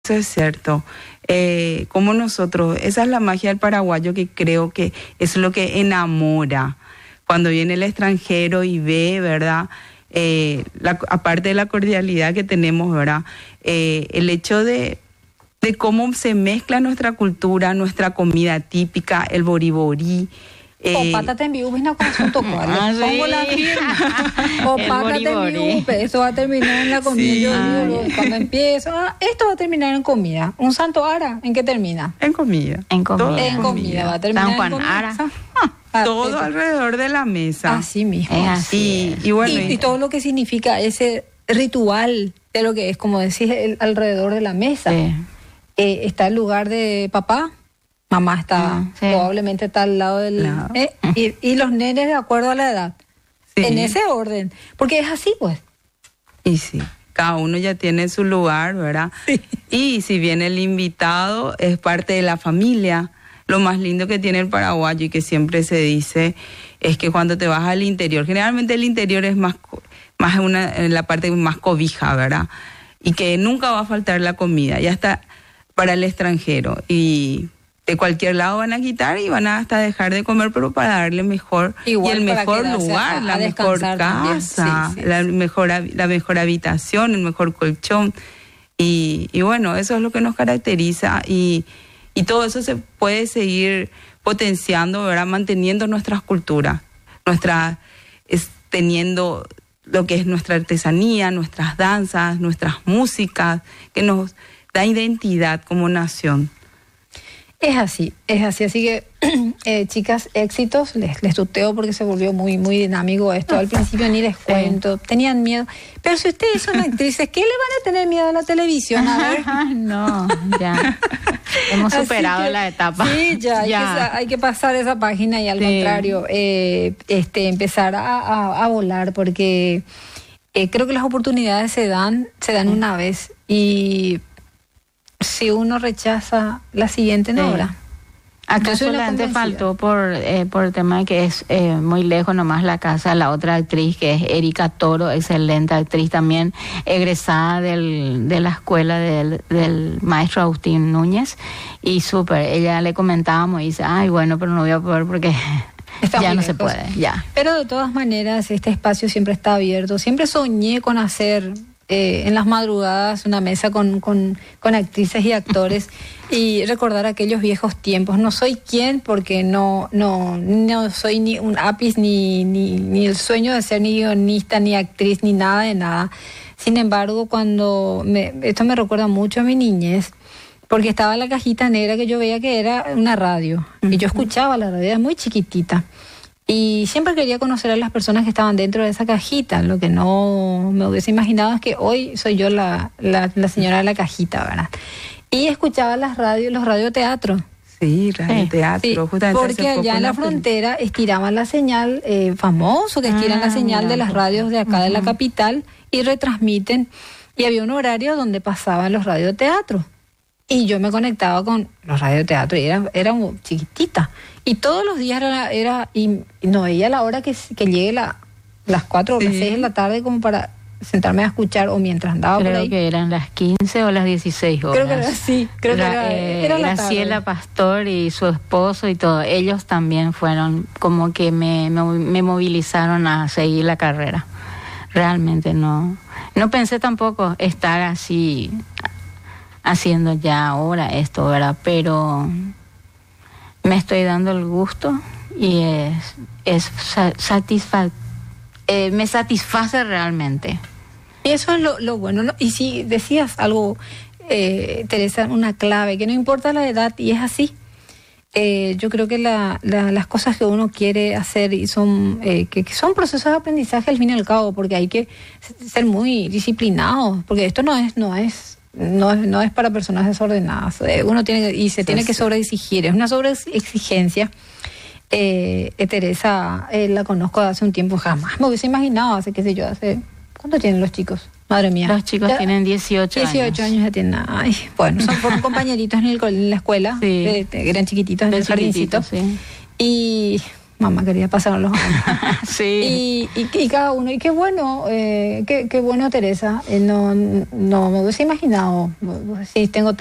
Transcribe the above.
Eso es cierto. Como nosotros, esa es la magia del paraguayo, que creo que es lo que enamora cuando viene el extranjero y ve, ¿verdad? Aparte de la cordialidad que tenemos, ¿verdad? El hecho de cómo se mezcla nuestra cultura, nuestra comida típica, el boriborí. O pátate en viupe, no con asunto cual. Pongo la firma. O pátate en viupe, eso va a terminar en la comida. Sí. Yo digo, cuando empiezo, esto va a terminar en comida. Un santo ara, ¿en qué termina? En comida. En comida. Va a terminar San Juan en comida. Ara. Todo alrededor de la mesa. Así mismo. Es así. Y bueno, y todo lo que significa ese ritual de lo que es, como decís, alrededor de la mesa. Sí. Está el lugar de papá. Mamá está, probablemente está al lado del... Y los nenes de acuerdo a la edad. Sí. En ese orden. Porque es así, pues. Y sí, cada uno ya tiene su lugar, ¿verdad? Sí. Y si viene el invitado, es parte de la familia. Lo más lindo que tiene el paraguayo y que siempre se dice es que cuando te vas al interior, generalmente el interior es más en la parte más cobija, ¿verdad? Y que nunca va a faltar la comida, ya está para el extranjero. Y de cualquier lado van a quitar y van a hasta dejar de comer, pero para darle mejor igual, y el mejor lugar, la mejor casa, la mejor habitación, el mejor colchón. Y bueno, eso es lo que nos caracteriza y todo eso se puede seguir potenciando, ¿verdad? Manteniendo nuestras culturas, teniendo lo que es nuestra artesanía, nuestras danzas, nuestras músicas, que nos da identidad como nación. Es así. Así que, chicas, éxitos. Les tuteo porque se volvió muy, muy dinámico esto. Al principio ni les cuento, tenían miedo. Pero si ustedes son actrices, ¿qué le van a tener miedo a la televisión? A ver. No, ya. Hemos superado la etapa. Sí, ya. Hay que pasar esa página y al contrario, empezar a volar, porque creo que las oportunidades se dan una vez y... Si uno rechaza la siguiente, no habrá. Acá solamente faltó por el tema de que es muy lejos nomás la casa, la otra actriz que es Erika Toro, excelente actriz también, egresada de la escuela del maestro Agustín Núñez, y súper, ella le comentábamos y dice, bueno, pero no voy a poder porque... ya no se puede, ya. Pero de todas maneras, este espacio siempre está abierto. Siempre soñé con hacer... en las madrugadas una mesa con actrices y actores y recordar aquellos viejos tiempos. No soy quien porque no soy ni un ápice ni el sueño de ser ni guionista ni actriz ni nada de nada. Sin embargo, esto me recuerda mucho a mi niñez, porque estaba la cajita negra que yo veía que era una radio y yo escuchaba la radio, era muy chiquitita. Y siempre quería conocer a las personas que estaban dentro de esa cajita. Lo que no me hubiese imaginado es que hoy soy yo la señora de la cajita, ¿verdad? Y escuchaba los radioteatros. Sí, radioteatro. Sí, porque allá en la frontera estiraban la señal, famoso que estiran la señal de las radios de acá de la capital y retransmiten. Y había un horario donde pasaban los radioteatros. Y yo me conectaba con los radioteatros y era chiquitita. Y todos los días y no veía la hora que llegue las 4 o las 6 de la tarde como para sentarme a escuchar o mientras andaba por ahí. Creo que eran las 15 o las 16 horas. Creo que era así. Era la tarde. Graciela Pastor y su esposo y todo. Ellos también fueron como que me movilizaron a seguir la carrera. Realmente no pensé tampoco estar así haciendo ya ahora esto, ¿verdad? Pero me estoy dando el gusto y me satisface realmente. Y eso es lo bueno, ¿no? Y si decías algo, Teresa, una clave, que no importa la edad, y es así. Yo creo que las cosas que uno quiere hacer y que son procesos de aprendizaje al fin y al cabo, porque hay que ser muy disciplinados, porque esto no es para personas desordenadas. Uno tiene que sobreexigir, es una sobreexigencia. Teresa la conozco hace un tiempo, jamás me hubiese imaginado, ¿cuánto tienen los chicos? Madre mía. Los chicos tienen 18 años. 18 años ya tienen. Bueno, son compañeritos en la escuela, sí. Eran chiquititos en el jardincito. Sí. Y mamá quería pasar los años. Sí. Y cada uno, y qué bueno, qué bueno, Teresa, no me hubiese imaginado, sí, tengo